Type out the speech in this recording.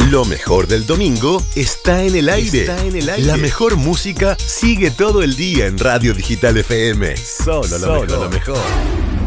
Lo mejor del domingo está en el aire. La mejor música sigue todo el día en Radio Digital FM. Solo lo mejor.